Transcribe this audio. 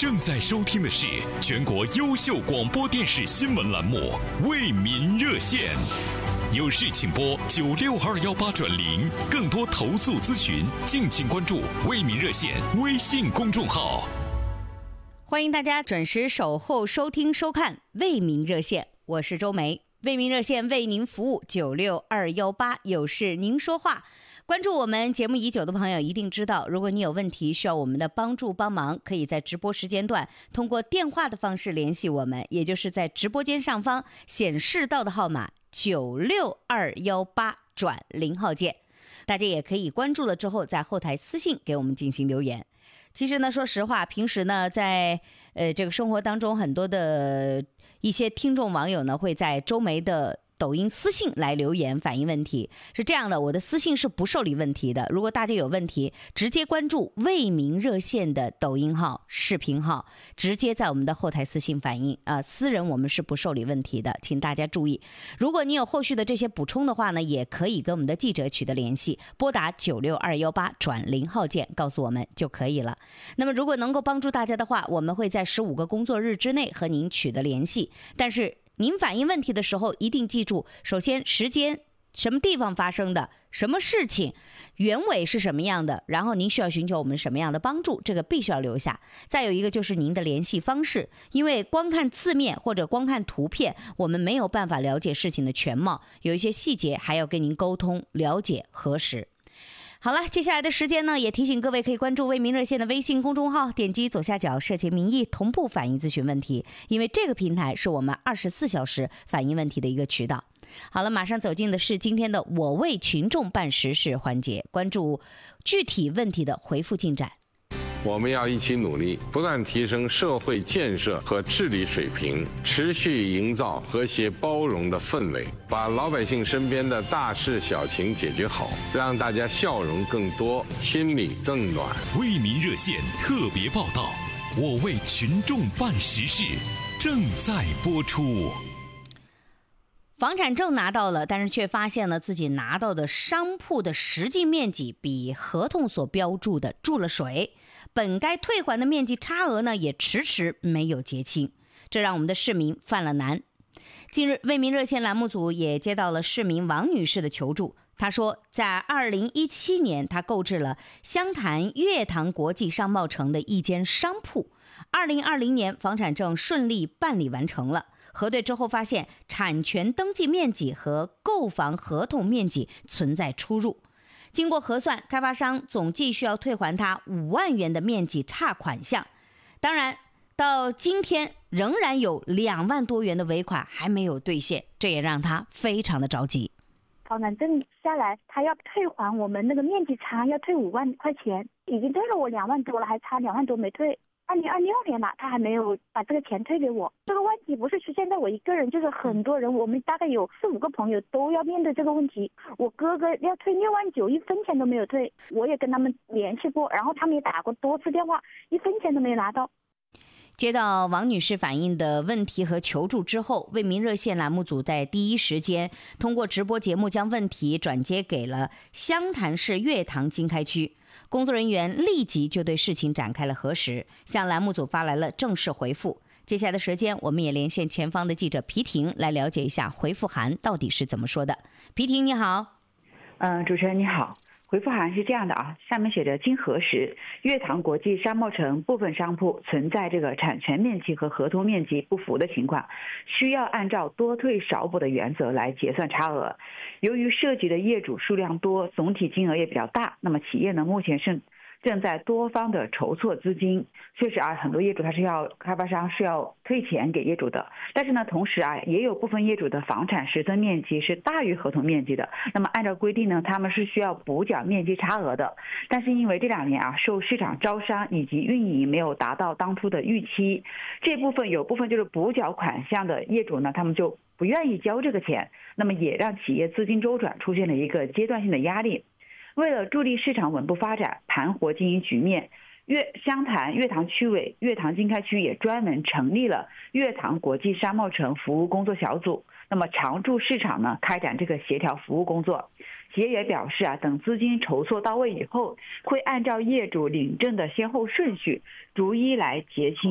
正在收听的是全国优秀广播电视新闻栏目《为民热线》，有事请拨96218转0，更多投诉咨询，敬请关注“为民热线”微信公众号。 欢迎大家准时守候收听收看《为民热线》，我是周梅。为民热线为您服务96218，有事您说话。关注我们节目已久的朋友一定知道，如果你有问题需要我们的帮助帮忙，可以在直播时间段通过电话的方式联系我们，也就是在直播间上方显示到的号码96218转0号键。大家也可以关注了之后在后台私信给我们进行留言。其实呢，说实话，平时呢在这个生活当中，很多的一些听众网友呢会在周梅的抖音私信来留言反映问题。是这样的，我的私信是不受理问题的，如果大家有问题，直接关注为民热线的抖音号、视频号，直接在我们的后台私信反映私人我们是不受理问题的，请大家注意。如果你有后续的这些补充的话呢，也可以跟我们的记者取得联系，拨打96218转0号键告诉我们就可以了。那么如果能够帮助大家的话，我们会在15个工作日之内和您取得联系，但是您反映问题的时候一定记住，首先时间，什么地方发生的，什么事情，原委是什么样的，然后您需要寻求我们什么样的帮助，这个必须要留下。再有一个就是您的联系方式，因为光看字面或者光看图片，我们没有办法了解事情的全貌，有一些细节还要跟您沟通了解核实。好了，接下来的时间呢，也提醒各位可以关注为民热线的微信公众号，点击左下角社情民意同步反映咨询问题，因为这个平台是我们24小时反映问题的一个渠道。好了，马上走进的是今天的我为群众办实事环节，关注具体问题的回复进展。 我们要一起努力，不断提升社会建设和治理水平，持续营造和谐包容的氛围，把老百姓身边的大事小情解决好，让大家笑容更多，心里更暖。 为民热线特别报道，我为群众办实事，正在播出。 房产证拿到了，但是却发现了自己拿到的商铺的实际面积比合同所标注的注了水，本该退还的面积差额呢也迟迟没有结清，这让我们的市民犯了难。近日，为民热线栏目组也接到了市民王女士的求助。她说，在2017年，她购置了湘潭悦堂国际商贸城的一间商铺，2020年房产证顺利办理完成了。核对之后发现产权登记面积和购房合同面积存在出入，经过核算，开发商总计需要退还他5万元的面积差款项。当然，到今天仍然有2万多元的尾款还没有兑现，这也让他非常的着急。 房产证下来，他要退还我们那个面积差，要退5万块钱，已经退了我2万多了，还差2万多没退。2026年了，他还没有把这个钱退给我。这个问题不是出现在我一个人，就是很多人，我们大概有4、5个朋友都要面对这个问题。我哥哥要退6万9，1分钱都没有退，我也跟他们联系过，然后他们也打过多次电话，1分钱都没有拿到。 接到王女士反映的问题和求助之后，为民热线栏目组在第一时间通过直播节目将问题转接给了湘潭市悦堂经开区。工作人员立即就对事情展开了核实，向栏目组发来了正式回复。接下来的时间，我们也连线前方的记者皮婷来了解一下回复函到底是怎么说的。皮婷你好。 主持人你好。回复函是这样的啊，上面写着经核实，悦堂国际商贸城部分商铺存在这个产权面积和合同面积不符的情况，需要按照多退少补的原则来结算差额。由于涉及的业主数量多，总体金额也比较大，那么企业呢目前正在多方的筹措资金。确实啊，很多业主开发商是要退钱给业主的，但是呢，同时啊，也有部分业主的房产实增面积是大于合同面积的，那么按照规定呢，他们是需要补缴面积差额的。但是因为这2年啊，受市场招商以及运营没有达到当初的预期，有部分就是补缴款项的业主呢，他们就不愿意交这个钱，那么也让企业资金周转出现了一个阶段性的压力。为了助力市场稳步发展，盘活经营局面，湘潭悦堂区委悦堂经开区也专门成立了悦堂国际商贸城服务工作小组，那么常驻市场呢开展这个协调服务工作。企业也表示啊，等资金筹措到位以后，会按照业主领证的先后顺序，逐一来结清